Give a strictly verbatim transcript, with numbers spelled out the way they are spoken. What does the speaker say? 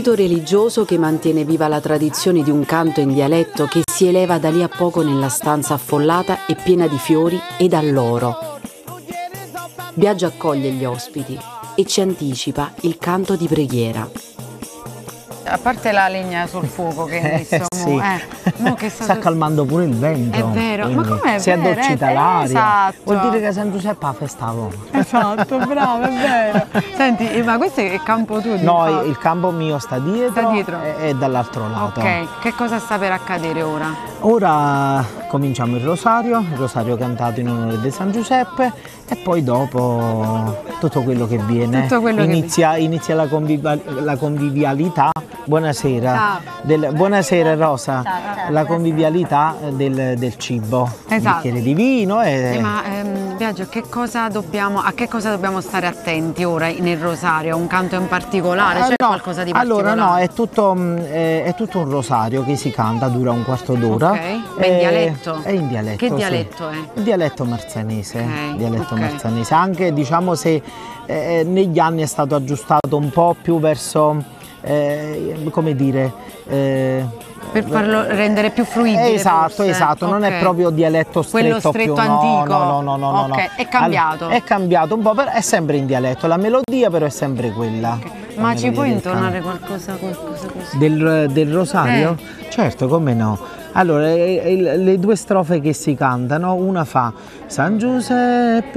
rito religioso che mantiene viva la tradizione di un canto in dialetto che si eleva da lì a poco nella stanza affollata e piena di fiori ed alloro. Biagio accoglie gli ospiti e ci anticipa il canto di preghiera. A parte la legna sul fuoco che hai messo, eh, sì. eh, mo che sta, sta calmando pure il vento. È vero, ma com'è? Si addolcita l'aria. Esatto. Vuol dire che San Giuseppe ha festavo. Esatto, bravo, è vero. Senti, ma questo è il campo tuo? No, il campo mio sta dietro, sta dietro. e, e dall'altro lato. Ok, che cosa sta per accadere ora? Ora cominciamo il rosario, il rosario cantato in onore di San Giuseppe e poi dopo tutto quello che viene. Tutto quello inizia, che... inizia la, conviv la convivialità. Buonasera. Ciao. Del, buonasera Rosa. Ciao, ciao. La convivialità del, del cibo. Esatto. Un bicchiere di vino. E... Eh, ma ehm, Biagio, che cosa dobbiamo, a che cosa dobbiamo stare attenti ora nel rosario? Un canto in particolare? C'è eh, no. qualcosa di particolare? Allora no, è tutto, è, è tutto un rosario che si canta, dura un quarto d'ora. Ok, ma in dialetto? È in dialetto. Che sì. dialetto è? Il dialetto marzanese. Okay, Dialetto okay. marzanese. Anche diciamo se eh, negli anni è stato aggiustato un po' più verso, eh, come dire, eh, per farlo rendere più fruibile. Esatto, forse. esatto, non Okay. è proprio dialetto stretto. Quello stretto più, antico? No, no, no, no, no, Ok, no. è cambiato? All, è cambiato un po', però è sempre in dialetto, la melodia però è sempre quella. Okay. La Ma ci puoi del intonare qualcosa, qualcosa così? Del, del rosario? Eh. Certo, come no. Allora, le due strofe che si cantano, una fa San Giuseppe